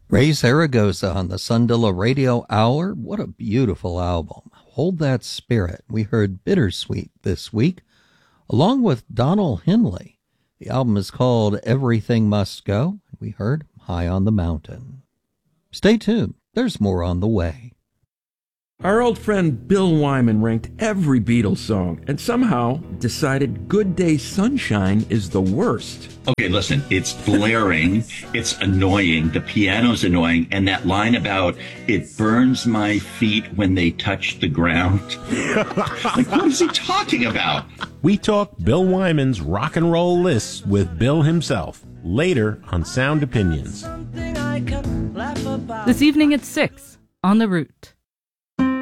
Ray Zaragoza on the Sundilla Radio Hour. What a beautiful album. Hold That Spirit. We heard Bittersweet this week, along with Donald Henley. The album is called Everything Must Go. We heard High on the Mountain. Stay tuned. There's more on the way. Our old friend Bill Wyman ranked every Beatles song and somehow decided Good Day Sunshine is the worst. Okay, listen, it's blaring, it's annoying, the piano's annoying, and that line about it burns my feet when they touch the ground. Like, what is he talking about? We talk Bill Wyman's rock and roll lists with Bill himself, later on Sound Opinions. This evening at 6 on The Root.